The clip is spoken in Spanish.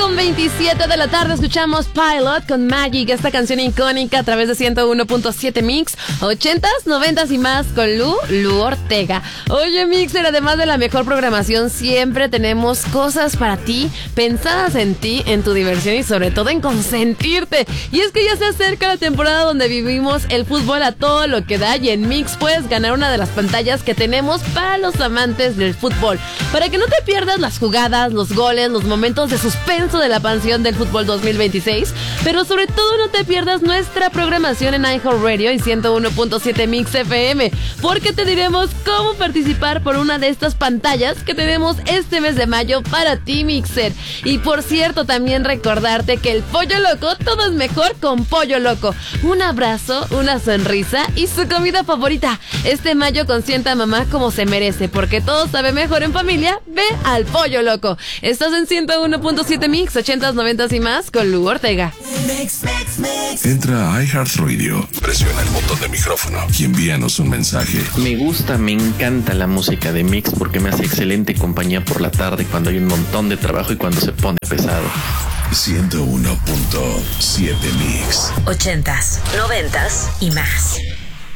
7:27 de la tarde escuchamos Pilot con Magic, esta canción icónica a través de 101.7 Mix, 80s, 90s y más con Lu Ortega. Oye, Mixer, además de la mejor programación, siempre tenemos cosas para ti, pensadas en ti, en tu diversión y sobre todo en consentirte. Y es que ya se acerca la temporada donde vivimos el fútbol a todo lo que da y en Mix puedes ganar una de las pantallas que tenemos para los amantes del fútbol, para que no te pierdas las jugadas, los goles, los momentos de suspenso de la pasión del fútbol 2026, pero sobre todo no te pierdas nuestra programación en iHeartRadio y 101.7 Mix FM, porque te diremos cómo participar por una de estas pantallas que tenemos este mes de mayo para ti, Mixer. Y por cierto, también recordarte que el Pollo Loco, todo es mejor con Pollo Loco. Un abrazo, una sonrisa y su comida favorita. Este mayo consienta a mamá como se merece, porque todo sabe mejor en familia. Ve al Pollo Loco. Estás en 101.7 Mix, 80s, 90s y más con Lu Ortega. Entra a iHeartRadio, presiona el botón de micrófono y envíanos un mensaje. Me encanta la música de Mix porque me hace excelente compañía por la tarde cuando hay un montón de trabajo y cuando se pone pesado. 101.7 Mix. 80s, 90s y más.